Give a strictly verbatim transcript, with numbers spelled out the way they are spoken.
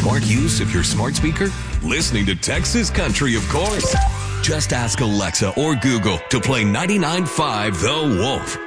smart use of your smart speaker? Listening to Texas Country, of course. Just ask Alexa or Google to play ninety-nine point five The Wolf.